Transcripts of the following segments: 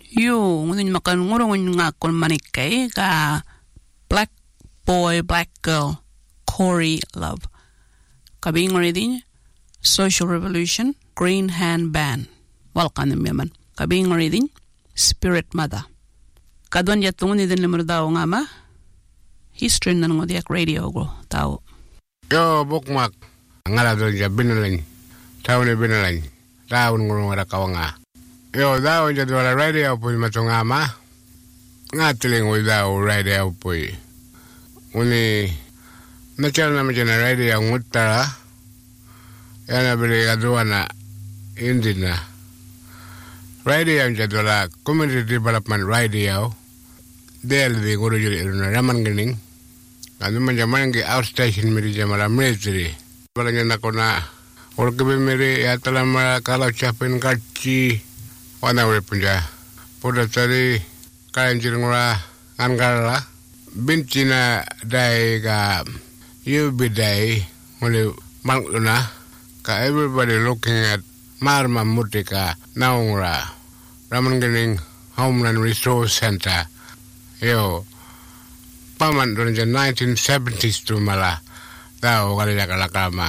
Yung makan ngurungun ngakon manikai ka Black Boy, Black Girl, Corey Love. Kabing reading Social Revolution, Green Hand Band. Walkan ng yaman. Kabing reading Spirit Mother. Kadwan yatungun din limur daw nga ma. History na ng odiak radio ko tao. Yo bukmak ngala do ja binalañ. Taw ne binalañ. Taw ngurung ra kawanga. Yo daw ja do la radio po matunga ma. Ngatiling wi daw radio po. Uni nachal na majana radio ngutara. Yana bili aduana indina. Radio ja do la community development radio. Del di nguru juri iruna raman gening. Kami menjaman ke outstation meri jamala military. Balanya nakona orke be meri ya talama kalau capin kaci wana we punja. Poda tari kain jirngura angkara bincina dai ga yubi dai muli manguna ka everybody looking at marma mutika naungra raman gening Homeland Resource Center. Yo paman during the 1970s tu malah tahu kali jakala kama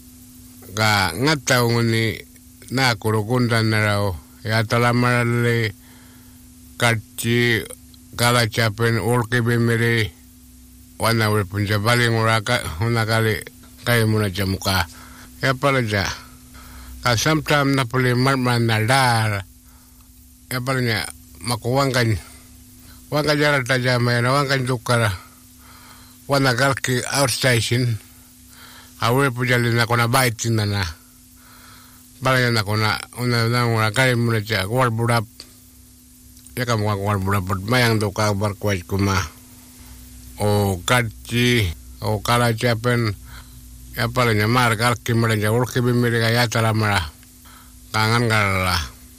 ga ngatau nguni na kurukundan narau ya talama le kaci kala capen orke bemere wana we punja baling uraka una kali kai muna jamuka ya palaja ka sometime na puli marman nadar ya palanya makuwangkan wangka jarak tajam ya, wangka tukar, wana galki outstation, awe pujalin na kona baitin na, balanya na kona una kali muna cia kuar burap, ya kamu kuar burap, mayang tukar berkuat kuma, o kaci, o kala capen, ya palanya mar galki muna cia urki bimiri kaya talamara, kangen kala,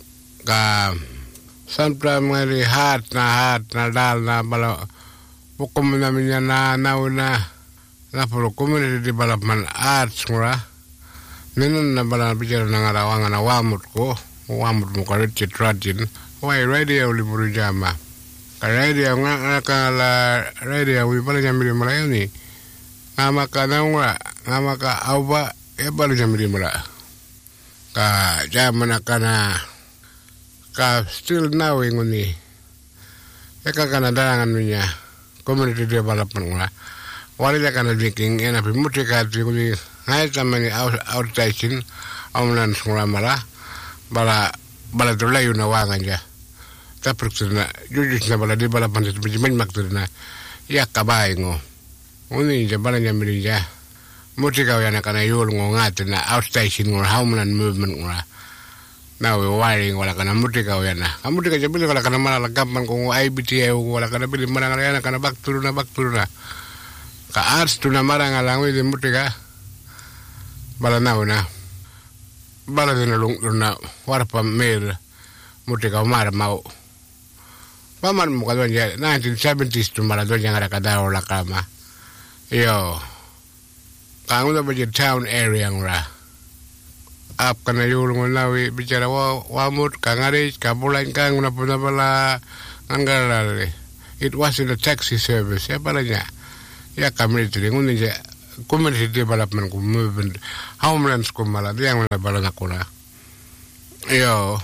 sometimes ngari hat na dal na bala bukum na minya na pro community development arts ngura ninun na bala bicara na ngarawangan na wamut mo karit citratin wai radio liburu jama ka radio ngala radio wi bala nyamiri malayani ngama ka ngura ngama ka auba e bala nyamiri mala ka jamana kana ka still now nguni eka kana darangan nunya community development ngala wali la kana drinking ena pi mutika nguni ngai tamani outstation omlan ngala mala bala dolay na wanganja taprukna jujus na bala development bi men makturna ya kabay ngo nguni je bala nyamiri ja mutika yana kana yul ngo ngatina outstation ngala homlan movement ngala na we wiring wala kana mutika yana amutika jabili wala kana mala gampan ko IBTA wala kana bili marang yana kana bakturuna ka arts tuna marang alangi de mutika bala nauna bala dina lungna warpa mer mutika mar mau paman mo kadon ya 1970s tu mala don ngara kada wala kama yo kangulo ba town area ngura ap kana yulungan nawi bicara wamut kangari kabulan kang una puna bala anggarale it was in the taxi service ya balanya ya community ngunin je community development ko movement homelands ko mala yang na bala nakuna yo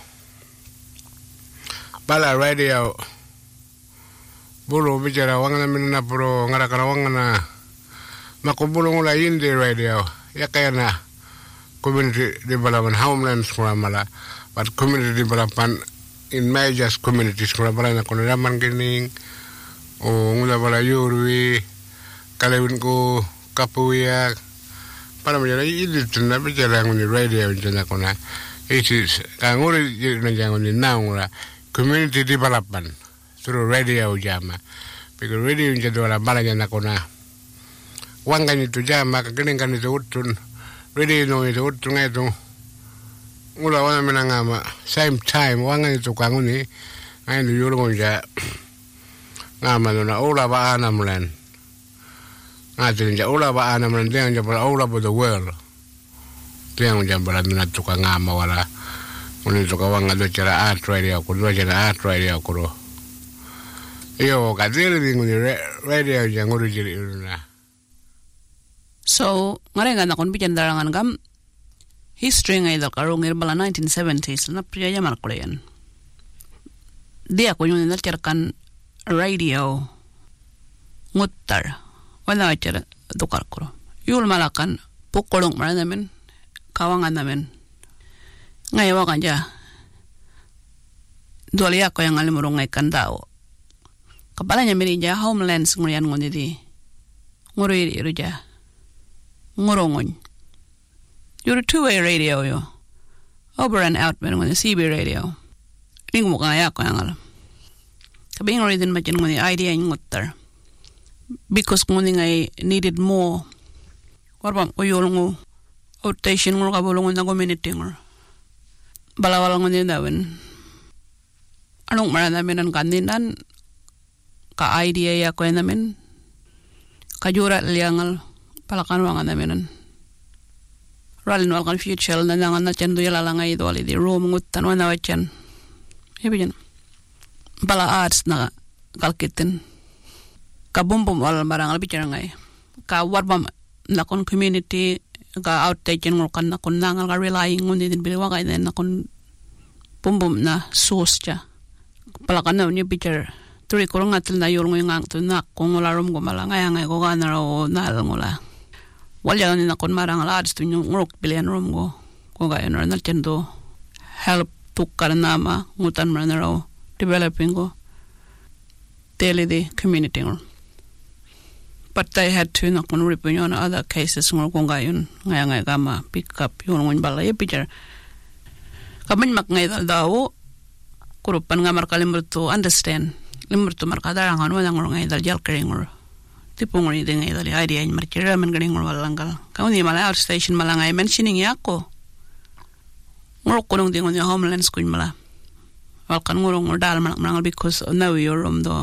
bala radio bulu bicara wangana minna pro ngara kana wangana makubulung la indi radio ya kayana community development homelands mala but community development in major communities mala na kono raman gening o ngula bala yurwi kalewin ko kapuya para mo yala idi tuna bijala ngoni radio jana kona it is kanguri na jangoni naunga community development through radio jama because radio jadwala bala jana kona wangani tu jama kagening kan itu utun really no itu tungai tu ngula wana menangama same time wanga itu kanguni ai lu yulung ja ngama na ola ba anamlan ngatin ja ola ba anamlan dia ja ola ba the world dia ja bala na tukang ngama wala Uni to kawanga do cara art radio ko do cara art radio ko. Iyo kadiri nguni radio janguru jiri iruna. So ngarenga na kon bijan darangan gam history ngai dal karong bala 1970s na priya mar korean. Dia ko yun nalcerkan radio nguttar wala acara tukar kuro yul malakan pukolong mana namin kawangan namin ngayon kan ja doli ako yang alimurong ngay kandao kapala niya mirin ja homelands ngurian ngundi di nguri iru ja ngurongon yuri two-way radio yo over and out meron ngundi CB radio ring mo kaya ako yang alam kabing rin macam ngundi idea yung nguttar because ngundi ngay needed more warbam uyol ngo outstation ngo kabulong na community ngo balawala ngundi dawin anong marana namin ang kandinan ka idea ya ko namin kajura liangal palakan wangan namin ralin wal kan future na nangan na chan do yala ngay do ali di room nguttan wana wachan ibijan bala arts na kalkitin kabumbum wal marang bicara ngay ka warbam na kon community ka outage ng kan na kon nangal ka relying ngundi din biliwa kay na kon bumbum na source ja palakan na ni bicara turi ko nga til na yul ngang to na kung wala rom ko malangay ngay ko kana ro na ngula wala ni na kon marang arts to yung ngok bilian rom ko ga na tendo help tukar nama ngutan mana ro developing ko daily the community but they had to not kon rip on other cases ngol ko ngayon ngay gama pick up yung ngon balay picture kaman mak ngay daw kurupan nga markalimur to understand limur to markadara ngano ngol ngay dal jal kring tipo ngoni de ngay dal idea ni markira men galing ngol walangal kauni mala outstation malangay mentioning yako ngol ko nung dingon yung homelands kun mala walkan ngorong dal mangal because now you're do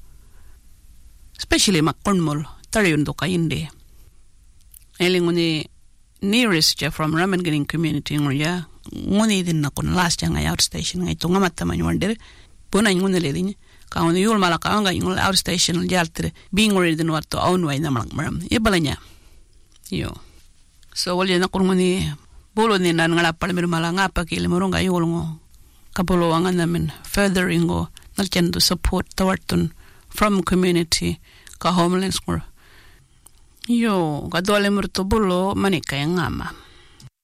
especially makonmol tariyun do kayinde elinguni nearest ja from ramen getting community ngorya ngoni din na kun last yang outstation ngai tunga mataman wonder puna ngoni ledin ka on yul malaka anga ngol outstation jaltre bingori din watto own way na maram ibalanya yo so wali na kun ngoni bolo ni nan ngala palmir malanga pa kilimurong ayul ngo kapulo wangan namin furthering go nalchendo support tawartun from community ka homeless ngor yo kadole murto bulo manika yang ama